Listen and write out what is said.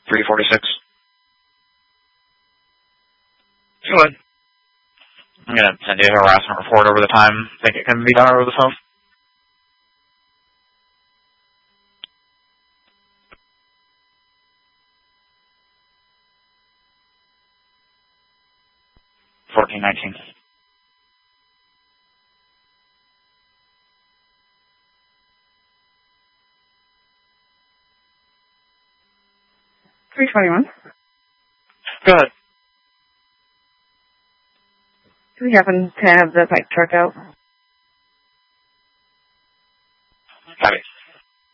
346. Go ahead. I'm going to send you a harassment report over the time. Think it can be done over the phone? $14.19. $321. Go ahead. Do we happen to have the pipe truck out? Copy.